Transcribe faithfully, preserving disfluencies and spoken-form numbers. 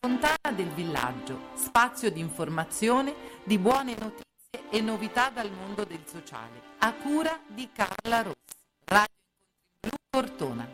Fontana del Villaggio, spazio di informazione, di buone notizie e novità dal mondo del sociale, a cura di Carla Rossi. Radio Incontri Blu Cortona.